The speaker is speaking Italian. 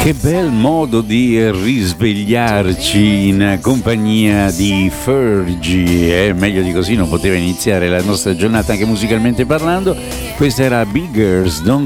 Che bel modo di risvegliarci in compagnia di Fergie, meglio di così non poteva iniziare la nostra giornata anche musicalmente parlando. Questa era Big Girls Don't